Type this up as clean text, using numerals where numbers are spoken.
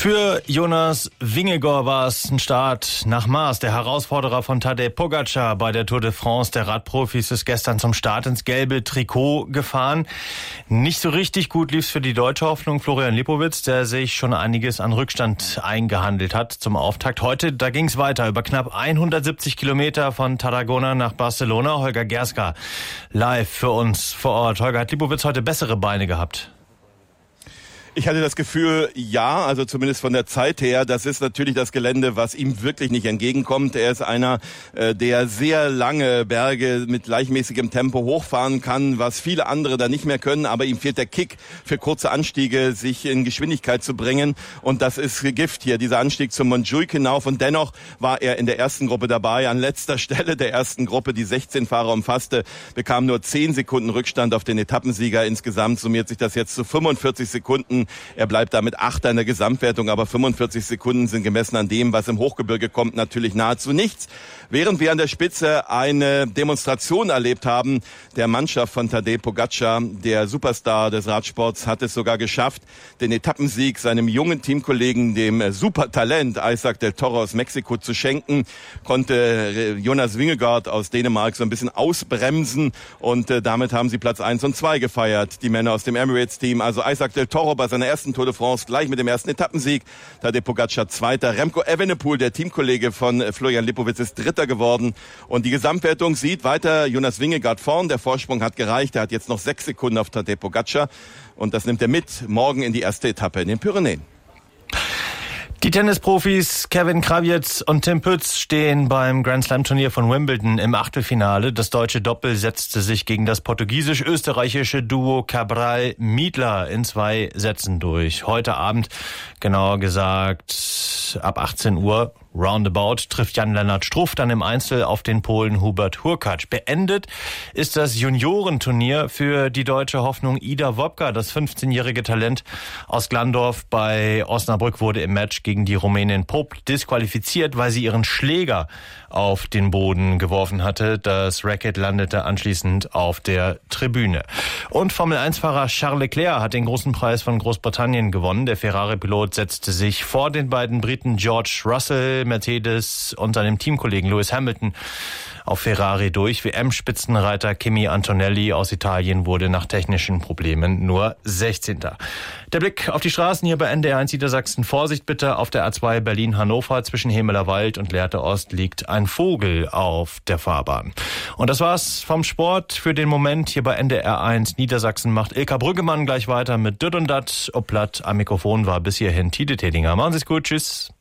Für Jonas Vingegaard war es ein Start nach Maß. Der Herausforderer von Tadej Pogačar bei der Tour de France der Radprofis ist gestern zum Start ins gelbe Trikot gefahren. Nicht so richtig gut lief's für die deutsche Hoffnung Florian Lipowitz, der sich schon einiges an Rückstand eingehandelt hat zum Auftakt. Heute, da ging's weiter über knapp 170 Kilometer von Tarragona nach Barcelona. Holger Gerska live für uns vor Ort. Holger, hat Lipowitz heute bessere Beine gehabt? Ich hatte das Gefühl, ja, also zumindest von der Zeit her. Das ist natürlich das Gelände, was ihm wirklich nicht entgegenkommt. Er ist einer, der sehr lange Berge mit gleichmäßigem Tempo hochfahren kann, was viele andere da nicht mehr können. Aber ihm fehlt der Kick für kurze Anstiege, sich in Geschwindigkeit zu bringen. Und das ist Gift hier, dieser Anstieg zum Montjuic hinauf. Und dennoch war er in der ersten Gruppe dabei. An letzter Stelle der ersten Gruppe, die 16 Fahrer umfasste, bekam nur 10 Sekunden Rückstand auf den Etappensieger. Insgesamt summiert sich das jetzt zu 45 Sekunden. Er bleibt damit Achter in der Gesamtwertung, aber 45 Sekunden sind gemessen an dem, was im Hochgebirge kommt, natürlich nahezu nichts. Während wir an der Spitze eine Demonstration erlebt haben, der Mannschaft von Tadej Pogačar, der Superstar des Radsports, hat es sogar geschafft, den Etappensieg seinem jungen Teamkollegen, dem Supertalent Isaac del Toro aus Mexiko zu schenken, konnte Jonas Vingegaard aus Dänemark so ein bisschen ausbremsen und damit haben sie Platz 1 und 2 gefeiert, die Männer aus dem Emirates-Team. Also Isaac del Toro bei seiner ersten Tour de France gleich mit dem ersten Etappensieg, Tadej Pogačar Zweiter, Remco Evenepoel, der Teamkollege von Florian Lipowitz, ist Dritter geworden. Und die Gesamtwertung sieht weiter Jonas Vingegaard vorn. Der Vorsprung hat gereicht. Er hat jetzt noch 6 Sekunden auf Tadej Pogačar. Und das nimmt er mit morgen in die erste Etappe in den Pyrenäen. Die Tennisprofis Kevin Krawietz und Tim Pütz stehen beim Grand-Slam-Turnier von Wimbledon im Achtelfinale. Das deutsche Doppel setzte sich gegen das portugiesisch-österreichische Duo Cabral-Miedler in 2 Sätzen durch. Heute Abend, genauer gesagt ab 18 Uhr, roundabout, trifft Jan-Lennart Struff dann im Einzel auf den Polen Hubert Hurkacz. Beendet ist das Juniorenturnier für die deutsche Hoffnung Ida Wopka. Das 15-jährige Talent aus Glandorf bei Osnabrück wurde im Match gegen die Rumänin Popp disqualifiziert, weil sie ihren Schläger auf den Boden geworfen hatte. Das Racket landete anschließend auf der Tribüne. Und Formel-1-Fahrer Charles Leclerc hat den großen Preis von Großbritannien gewonnen. Der Ferrari-Pilot setzte sich vor den beiden Briten George Russell, Mercedes und seinem Teamkollegen Lewis Hamilton auf Ferrari durch. WM-Spitzenreiter Kimi Antonelli aus Italien wurde nach technischen Problemen nur 16. Der Blick auf die Straßen hier bei NDR1 Niedersachsen. Vorsicht bitte, auf der A2 Berlin-Hannover zwischen Hemeler Wald und Lehrte Ost liegt ein Vogel auf der Fahrbahn. Und das war's vom Sport für den Moment. Hier bei NDR1 Niedersachsen macht Ilka Brüggemann gleich weiter mit Dütt und Dat. Ob platt am Mikrofon war bis hierhin Tide Tedinger. Machen Sie's gut, tschüss.